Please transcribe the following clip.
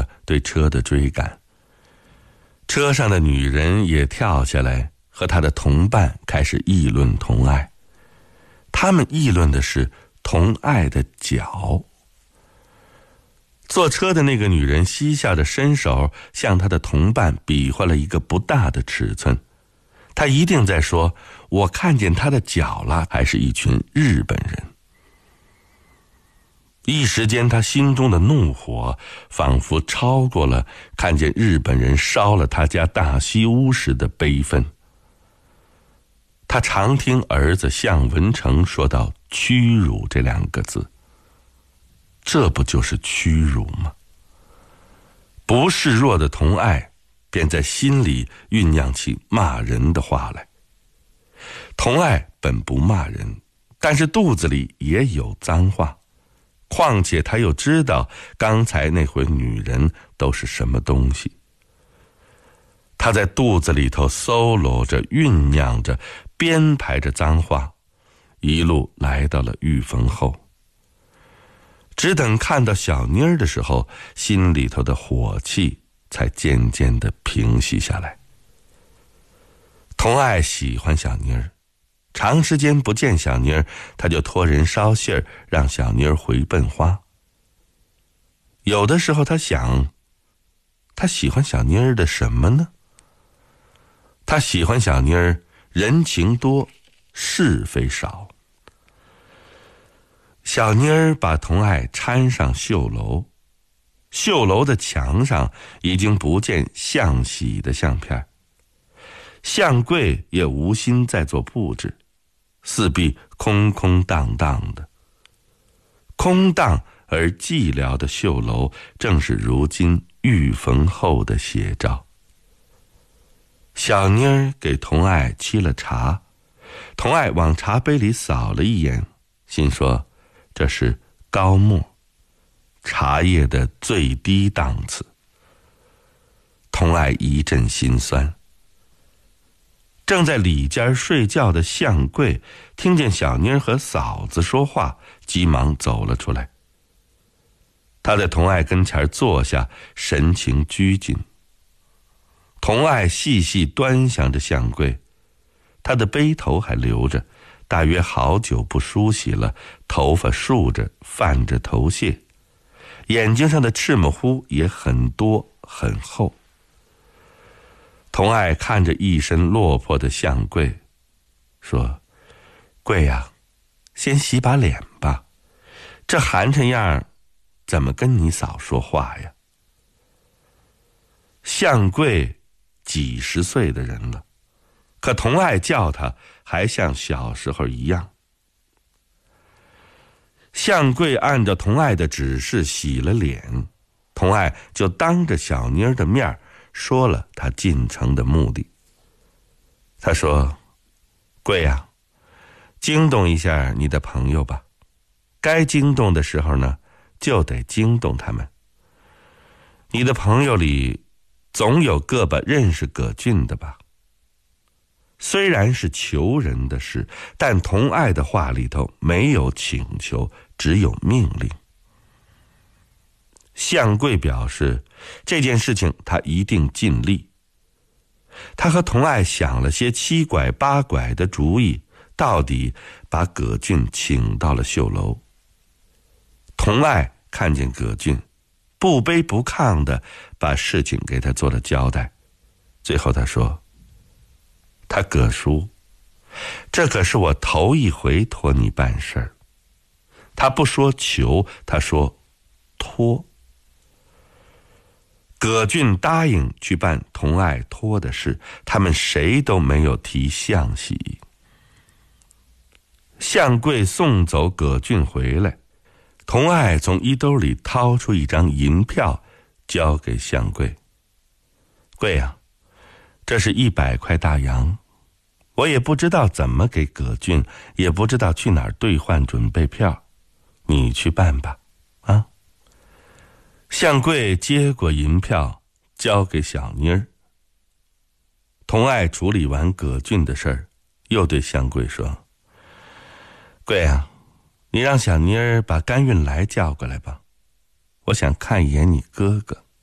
了对车的追赶。车上的女人也跳下来，和她的同伴开始议论童爱。他们议论的是童爱的脚。坐车的那个女人嬉笑着伸手向她的同伴比划了一个不大的尺寸，她一定在说，我看见她的脚了，还是一群日本人。一时间她心中的怒火仿佛超过了看见日本人烧了她家大西屋时的悲愤。她常听儿子向文成说到屈辱这2个字，这不就是屈辱吗？不示弱的童爱便在心里酝酿起骂人的话来。童爱本不骂人，但是肚子里也有脏话，况且他又知道刚才那回女人都是什么东西。他在肚子里头solo着，酝酿着，编排着脏话，一路来到了玉峰后。只等看到小妮儿的时候，心里头的火气才渐渐地平息下来。童爱喜欢小妮儿，长时间不见小妮儿，他就托人捎信儿让小妮儿回奔花。有的时候他想，他喜欢小妮儿的什么呢？他喜欢小妮儿人情多，是非少。小妮儿把童爱搀上绣楼，绣楼的墙上已经不见向喜的相片，相柜也无心再做布置，四壁空空荡荡的。空荡而寂寥的绣楼，正是如今玉逢后的写照。小妮儿给童爱沏了茶，童爱往茶杯里扫了一眼，心说这是高沫，茶叶的最低档次。童爱一阵心酸。正在里间睡觉的向贵听见小妮儿和嫂子说话，急忙走了出来。他在童爱跟前坐下，神情拘谨。童爱细细端详着向贵，他的背头还留着，大约好久不梳洗了，头发竖着，泛着头屑，眼睛上的赤木糊也很多很厚。童爱看着一身落魄的向贵，说：贵呀，先洗把脸吧，这寒碜样怎么跟你嫂说话呀？向贵几十岁的人了，可童爱叫他还像小时候一样。向贵按照童爱的指示洗了脸，童爱就当着小妮儿的面说了他进城的目的。他说：贵呀，惊动一下你的朋友吧，该惊动的时候呢，就得惊动他们。你的朋友里总有个把认识葛俊的吧？虽然是求人的事，但童爱的话里头没有请求，只有命令。向贵表示这件事情他一定尽力。他和童爱想了些七拐八拐的主意，到底把葛俊请到了绣楼。童爱看见葛俊，不卑不亢地把事情给他做了交代。最后他说：他葛叔，这可是我头一回托你办事儿。他不说求，他说托。葛俊答应去办童爱托的事，他们谁都没有提向喜。向贵送走葛俊回来，童爱从衣兜里掏出一张银票，交给向贵。贵啊，这是100块大洋，我也不知道怎么给葛俊，也不知道去哪儿兑换准备票，你去办吧，啊。向贵接过银票，交给小妮儿。童爱处理完葛俊的事儿，又对向贵说：贵啊，你让小妮儿把甘运来叫过来吧，我想看一眼你哥哥。